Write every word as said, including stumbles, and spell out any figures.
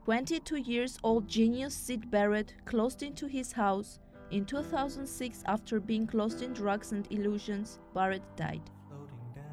twenty-two years old genius Syd Barrett closed into his house. In two thousand six, after being closed in drugs and illusions, Barrett died.